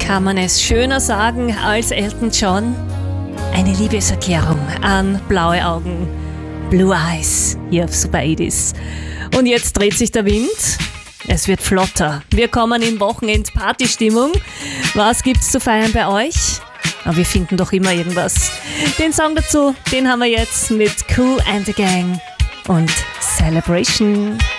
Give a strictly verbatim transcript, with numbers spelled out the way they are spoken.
Kann man es schöner sagen als Elton John? Eine Liebeserklärung an blaue Augen. Blue Eyes hier auf Super achtzig. Und jetzt dreht sich der Wind. Es wird flotter. Wir kommen in Wochenend-Party-Stimmung. Was gibt's zu feiern bei euch? Aber wir finden doch immer irgendwas. Den Song dazu, den haben wir jetzt mit Kool and the Gang und Celebration.